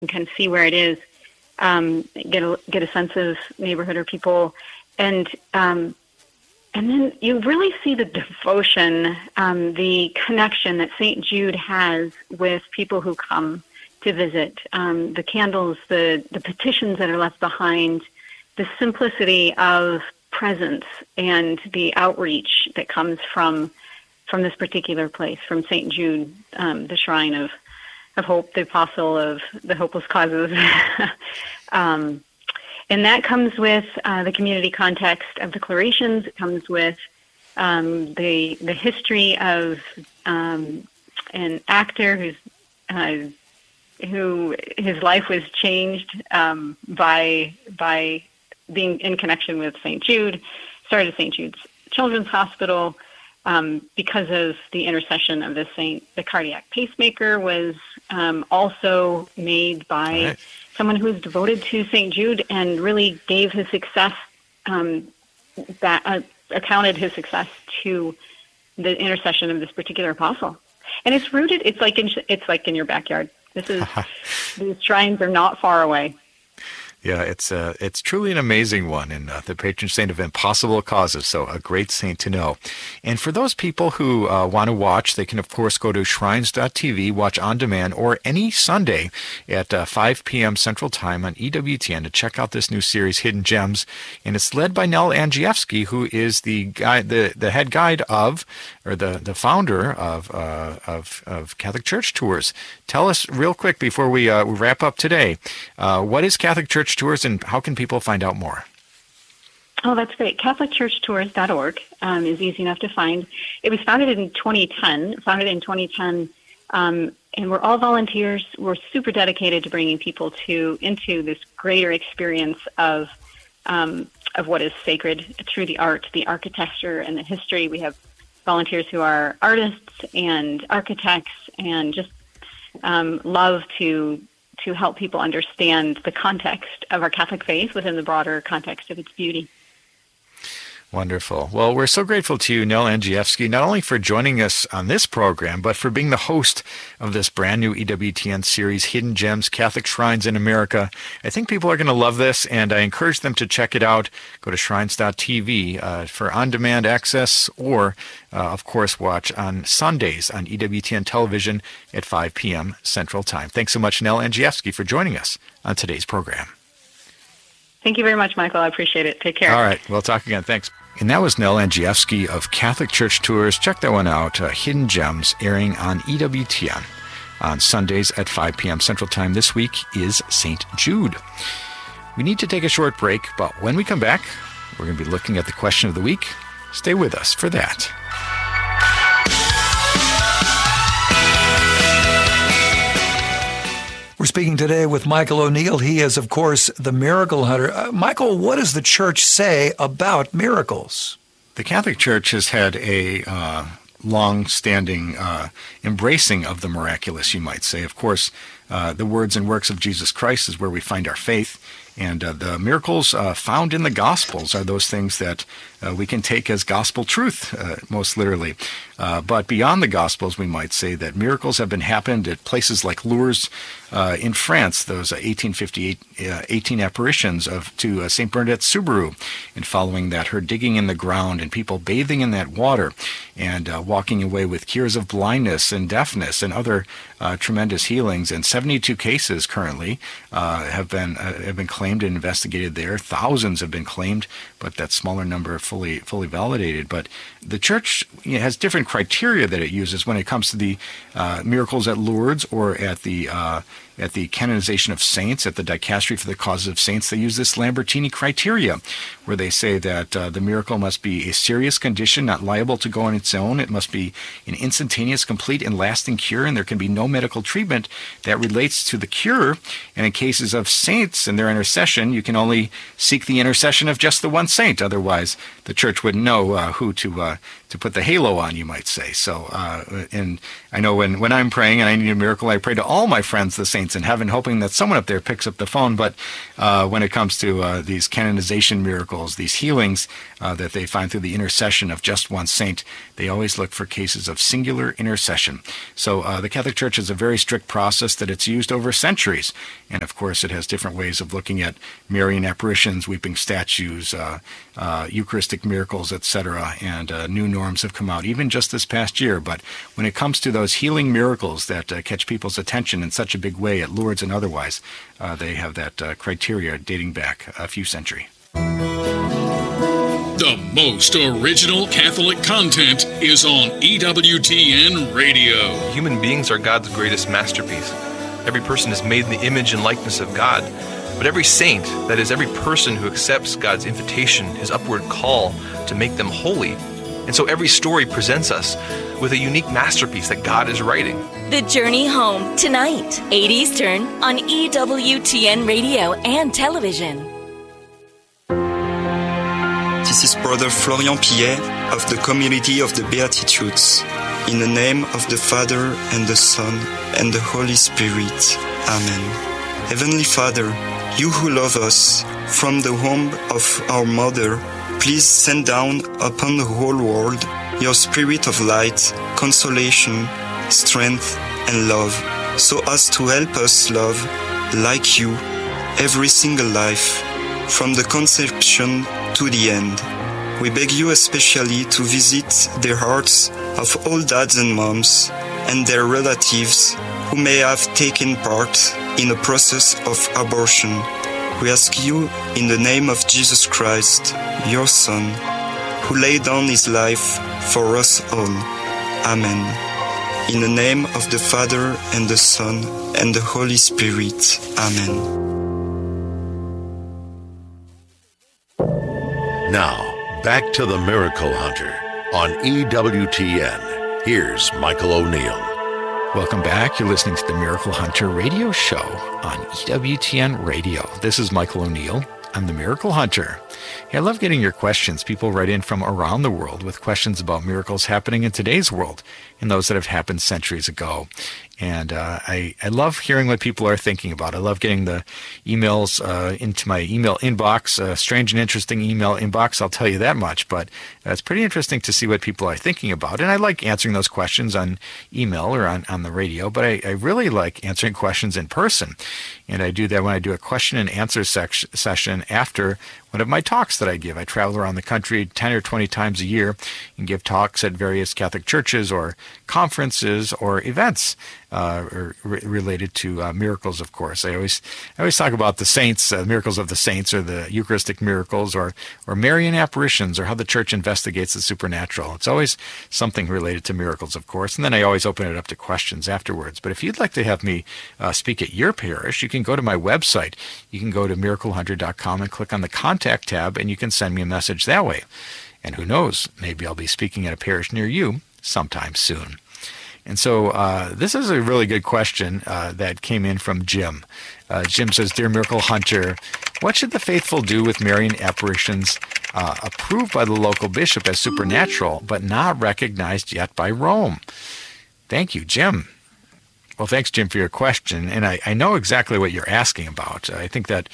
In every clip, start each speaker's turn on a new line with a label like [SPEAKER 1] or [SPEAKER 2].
[SPEAKER 1] kind of see where it is, get a sense of neighborhood or people, and then you really see the devotion, the connection that St. Jude has with people who come to visit. The candles, the petitions that are left behind, the simplicity of presence, and the outreach that comes from this particular place, from St. Jude, the shrine of hope, the apostle of the hopeless causes. And that comes with the community context of declarations. It comes with the history of an actor who his life was changed by being in connection with St. Jude, started St. Jude's Children's Hospital because of the intercession of the saint. The cardiac pacemaker was also made by someone who was devoted to St. Jude and really gave his success, accounted his success to the intercession of this particular apostle. And it's rooted. It's like in your backyard. These shrines are not far away.
[SPEAKER 2] Yeah, it's truly an amazing one, and the patron saint of impossible causes, so a great saint to know. And for those people who want to watch, they can, of course, go to shrines.tv, watch on demand, or any Sunday at 5 p.m. Central Time on EWTN to check out this new series, Hidden Gems. And it's led by Nell Andrzejewski, who is the head guide of, or the founder of Catholic Church Tours. Tell us real quick before we wrap up today, what is Catholic Church Tours and how can people find out more?
[SPEAKER 1] Oh, that's great. CatholicChurchTours.org is easy enough to find. It was founded in 2010, and we're all volunteers. We're super dedicated to bringing people into this greater experience of what is sacred through the art, the architecture, and the history. We have volunteers who are artists and architects and just love to help people understand the context of our Catholic faith within the broader context of its beauty.
[SPEAKER 2] Wonderful. Well, we're so grateful to you, Nell Andrzejewski, not only for joining us on this program, but for being the host of this brand new EWTN series, Hidden Gems, Catholic Shrines in America. I think people are going to love this, and I encourage them to check it out. Go to shrines.tv for on-demand access, or, of course, watch on Sundays on EWTN television at 5 p.m. Central Time. Thanks so much, Nell Andrzejewski, for joining us on today's program.
[SPEAKER 1] Thank you very much, Michael. I appreciate it. Take care.
[SPEAKER 2] All right. We'll talk again. Thanks. And that was Nell Andrzejewski of Catholic Church Tours. Check that one out. Hidden Gems, airing on EWTN on Sundays at 5 p.m. Central Time. This week is St. Jude. We need to take a short break, but when we come back, we're going to be looking at the question of the week. Stay with us for that.
[SPEAKER 3] We're speaking today with Michael O'Neill. He is, of course, the miracle hunter. Michael, what does the church say about miracles?
[SPEAKER 2] The Catholic Church has had a long-standing embracing of the miraculous, you might say. Of course, the words and works of Jesus Christ is where we find our faith. And the miracles found in the Gospels are those things that we can take as gospel truth, most literally. But beyond the Gospels, we might say that miracles have been happened at places like Lourdes in France, those 1858 18 apparitions to St. Bernadette Soubirous, and following that, her digging in the ground and people bathing in that water and walking away with cures of blindness and deafness and other tremendous healings. And 72 cases currently have been claimed and investigated there. Thousands have been claimed, but that smaller number fully validated. But the Church has different criteria that it uses when it comes to the miracles at Lourdes or at the canonization of saints, at the Dicastery for the Causes of Saints. They use this Lambertini criteria, where they say that the miracle must be a serious condition, not liable to go on its own. It must be an instantaneous, complete, and lasting cure, and there can be no medical treatment that relates to the cure. And in cases of saints and their intercession, you can only seek the intercession of just the one saint. Otherwise, the Church wouldn't know who to put the halo on, you might say. So, and I know when I'm praying and I need a miracle, I pray to all my friends, the saints in heaven, hoping that someone up there picks up the phone. But when it comes to these canonization miracles, these healings that they find through the intercession of just one saint, they always look for cases of singular intercession. So the Catholic Church has a very strict process that it's used over centuries. And of course, it has different ways of looking at Marian apparitions, weeping statues, Eucharistic miracles, etc. And new norms have come out, even just this past year. But when it comes to those healing miracles that catch people's attention in such a big way at Lourdes and otherwise, they have that criteria dating back a few centuries.
[SPEAKER 4] The most original Catholic content is on EWTN Radio.
[SPEAKER 5] Human beings are God's greatest masterpiece. Every person is made in the image and likeness of God. But every saint, that is, every person who accepts God's invitation, his upward call to make them holy. And so every story presents us with a unique masterpiece that God is writing.
[SPEAKER 6] The Journey Home, tonight, 8 Eastern, on EWTN Radio and television.
[SPEAKER 7] This is Brother Florian Pillet of the Community of the Beatitudes. In the name of the Father, and the Son, and the Holy Spirit. Amen. Heavenly Father, you who love us, from the womb of our mother, please send down upon the whole world your spirit of light, consolation, strength, and love, so as to help us love, like you, every single life, from the conception to the end. We beg you especially to visit the hearts of all dads and moms and their relatives who may have taken part in the process of abortion. We ask you in the name of Jesus Christ, your Son, who laid down his life for us all. Amen. In the name of the Father, and the Son, and the Holy Spirit. Amen.
[SPEAKER 8] Now, back to the Miracle Hunter on EWTN. Here's Michael O'Neill.
[SPEAKER 2] Welcome back. You're listening to the Miracle Hunter radio show on EWTN Radio. This is Michael O'Neill. I'm the Miracle Hunter. Hey, I love getting your questions. People write in from around the world with questions about miracles happening in today's world and those that have happened centuries ago. And I love hearing what people are thinking about. I love getting the emails into my email inbox, strange and interesting email inbox, I'll tell you that much. But it's pretty interesting to see what people are thinking about. And I like answering those questions on email or on the radio, but I really like answering questions in person. And I do that when I do a question and answer session after one of my talks that I give. I travel around the country 10 or 20 times a year and give talks at various Catholic churches or conferences or events related to miracles, of course. I always talk about the saints, miracles of the saints, or the Eucharistic miracles, or Marian apparitions, or how the Church investigates the supernatural. It's always something related to miracles, of course, and then I always open it up to questions afterwards. But if you'd like to have me speak at your parish, you can go to my website. You can go to miraclehunter.com and click on the Contact tab, and you can send me a message that way. And who knows, maybe I'll be speaking at a parish near you sometime soon. And so this is a really good question that came in from Jim. Jim says, Dear Miracle Hunter, what should the faithful do with Marian apparitions approved by the local bishop as supernatural, but not recognized yet by Rome? Thank you, Jim. Well, thanks, Jim, for your question. And I know exactly what you're asking about. I think that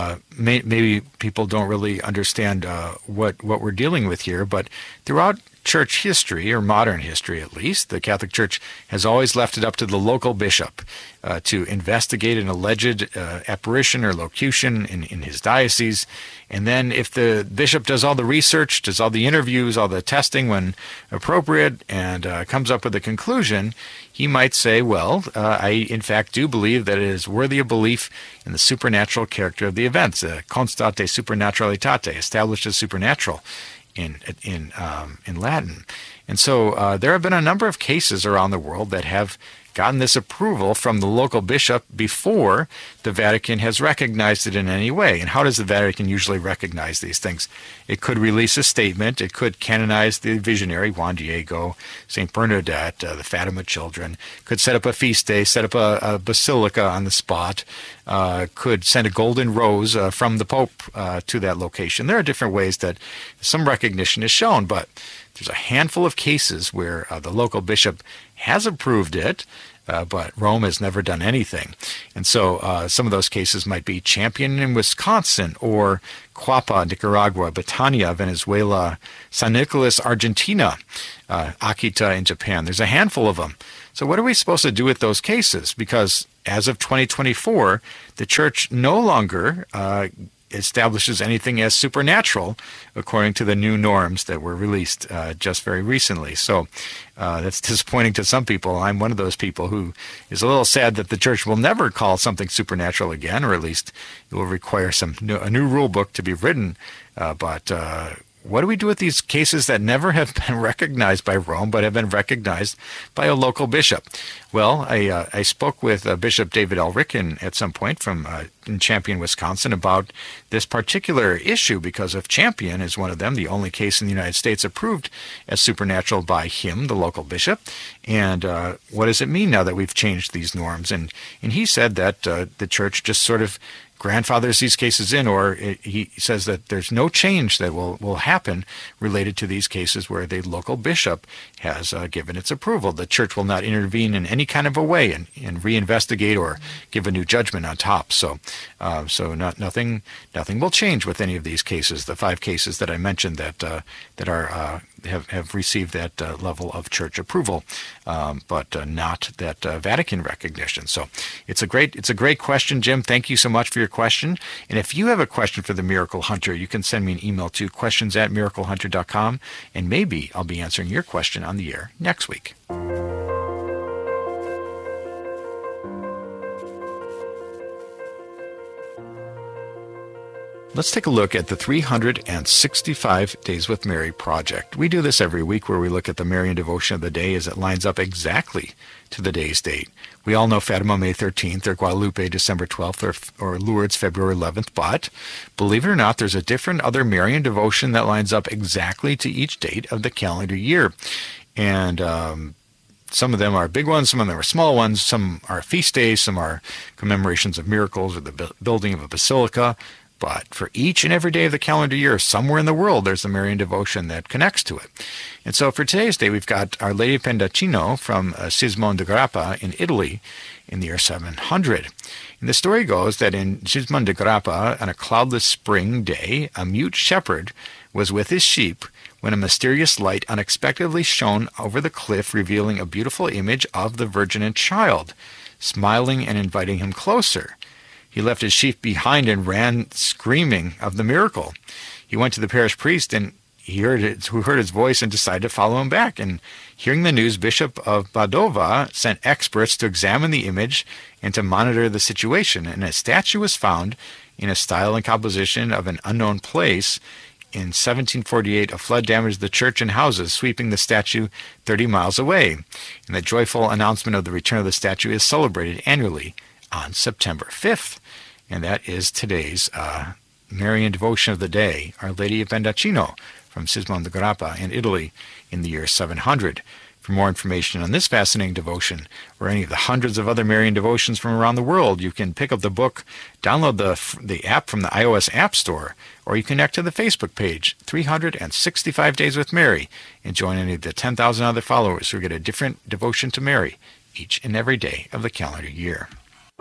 [SPEAKER 2] maybe people don't really understand what we're dealing with here, but throughout church history, or modern history at least, the Catholic Church has always left it up to the local bishop to investigate an alleged apparition or locution in his diocese. And then if the bishop does all the research, does all the interviews, all the testing when appropriate, and comes up with a conclusion, he might say, well, I in fact do believe that it is worthy of belief in the supernatural character of the events, constate supernaturalitate, established as supernatural in Latin. And so there have been a number of cases around the world that have gotten this approval from the local bishop before the Vatican has recognized it in any way. And how does the Vatican usually recognize these things? It could release a statement. It could canonize the visionary, Juan Diego, St. Bernadette, the Fatima children. Could set up a feast day, set up a basilica on the spot. Could send a golden rose from the Pope to that location. There are different ways that some recognition is shown, but There's a handful of cases where the local bishop has approved it, but Rome has never done anything. And so some of those cases might be Champion in Wisconsin, or Cuapa, Nicaragua, Betania, Venezuela, San Nicolas, Argentina, Akita in Japan. There's a handful of them. So what are we supposed to do with those cases? Because as of 2024, the church no longer establishes anything as supernatural according to the new norms that were released just very recently. So that's disappointing to some people. I'm one of those people who is a little sad that the church will never call something supernatural again, or at least it will require a new rule book to be written. But what do we do with these cases that never have been recognized by Rome but have been recognized by a local bishop? Well, I spoke with Bishop David L. Ricken at some point from in Champion, Wisconsin, about this particular issue, because if Champion is one of them, the only case in the United States approved as supernatural by him, the local bishop. And what does it mean now that we've changed these norms? And he said that the church just sort of grandfathers these cases in, or he says that there's no change that will happen related to these cases where the local bishop has given its approval. The church will not intervene in any kind of a way and reinvestigate or give a new judgment on top. So nothing will change with any of these cases. The 5 cases that I mentioned that have received that level of church approval, but not that Vatican recognition. So it's a great question, Jim. Thank you so much for your question. And if you have a question for the Miracle Hunter, you can send me an email to questions@miraclehunter.com, and maybe I'll be answering your question on the air next week. Let's take a look at the 365 Days with Mary project. We do this every week, where we look at the Marian devotion of the day as it lines up exactly to the day's date. We all know Fatima, May 13th, or Guadalupe, December 12th, or Lourdes, February 11th, but believe it or not, there's a different other Marian devotion that lines up exactly to each date of the calendar year. And some of them are big ones, some of them are small ones, some are feast days, some are commemorations of miracles or the building of a basilica. But for each and every day of the calendar year, somewhere in the world, there's a Marian devotion that connects to it. And so for today's day, we've got Our Lady of Pendaccino from Sismon de Grappa in Italy in the year 700. And the story goes that in Sismon de Grappa, on a cloudless spring day, a mute shepherd was with his sheep when a mysterious light unexpectedly shone over the cliff, revealing a beautiful image of the Virgin and Child, smiling and inviting him closer. He left his sheep behind and ran screaming of the miracle. He went to the parish priest, and who heard his voice and decided to follow him back. And hearing the news, Bishop of Padova sent experts to examine the image and to monitor the situation. And a statue was found in a style and composition of an unknown place. In 1748, a flood damaged the church and houses, sweeping the statue 30 miles away. And the joyful announcement of the return of the statue is celebrated annually on September 5th. And that is today's Marian devotion of the day, Our Lady of Pendaccino from Sismon de Grappa in Italy in the year 700. For more information on this fascinating devotion, or any of the hundreds of other Marian devotions from around the world, you can pick up the book, download the app from the iOS App Store, or you connect to the Facebook page, 365 Days with Mary, and join any of the 10,000 other followers who get a different devotion to Mary each and every day of the calendar year.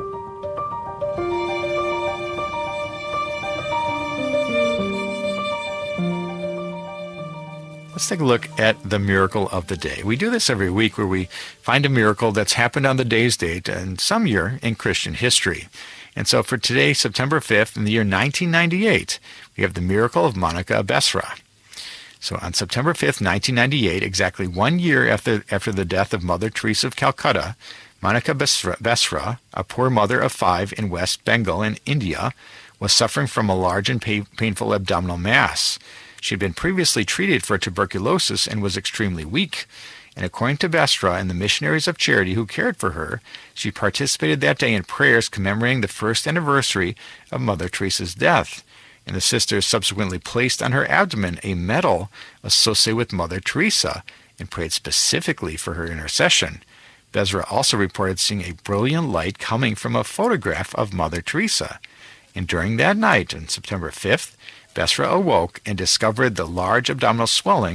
[SPEAKER 2] Let's take a look at the miracle of the day. We do this every week, where we find a miracle that's happened on the day's date and some year in Christian history. And so for today, September 5th, in the year 1998, we have the miracle of Monica Besra. So on September 5th, 1998, exactly 1 year after the death of Mother Teresa of Calcutta, Monica Besra, a poor mother of 5 in West Bengal in India, was suffering from a large and painful abdominal mass. She had been previously treated for tuberculosis and was extremely weak. And according to Besra and the missionaries of charity who cared for her, she participated that day in prayers commemorating the first anniversary of Mother Teresa's death. And the sisters subsequently placed on her abdomen a medal associated with Mother Teresa and prayed specifically for her intercession. Besra also reported seeing a brilliant light coming from a photograph of Mother Teresa. And during that night, on September 5th, Besra awoke and discovered the large abdominal swelling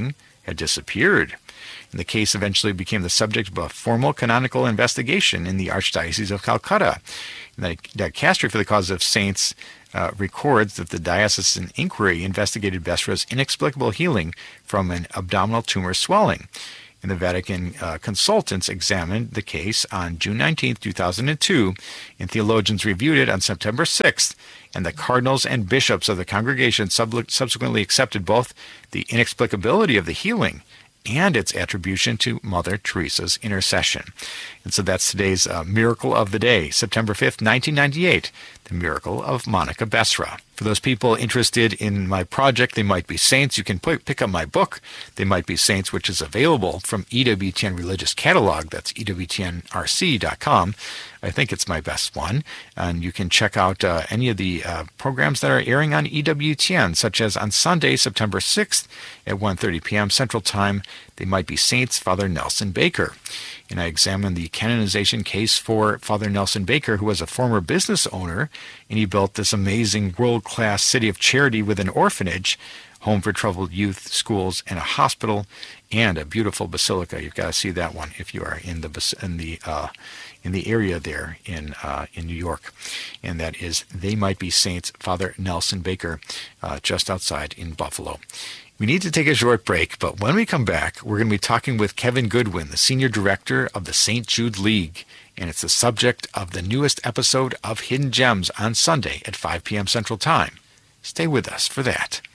[SPEAKER 2] had disappeared. And the case eventually became the subject of a formal canonical investigation in the Archdiocese of Calcutta. And the Dicastery for the Cause of Saints records that the diocesan inquiry investigated Besra's inexplicable healing from an abdominal tumor swelling. And the Vatican consultants examined the case on June 19, 2002, and theologians reviewed it on September 6th, and the cardinals and bishops of the congregation subsequently accepted both the inexplicability of the healing and its attribution to Mother Teresa's intercession. And so that's today's miracle of the day, September 5th, 1998, the miracle of Monica Besra. For those people interested in my project, They Might Be Saints, you can pick up my book, They Might Be Saints, which is available from EWTN Religious Catalog. That's EWTNRC.com. I think it's my best one. And you can check out any of the programs that are airing on EWTN, such as on Sunday, September 6th at 1:30 p.m. Central Time, They Might Be Saints, Father Nelson Baker. And I examined the canonization case for Father Nelson Baker, who was a former business owner, and he built this amazing world-class city of charity with an orphanage, home for troubled youth, schools, and a hospital, and a beautiful basilica. You've got to see that one if you are in the area there in New York. And that is They Might Be Saints, Father Nelson Baker, just outside in Buffalo. We need to take a short break, but when we come back, we're going to be talking with Kevin Goodwin, the Senior Director of the St. Jude League, and it's the subject of the newest episode of Hidden Gems on Sunday at 5 p.m. Central Time. Stay with us for that.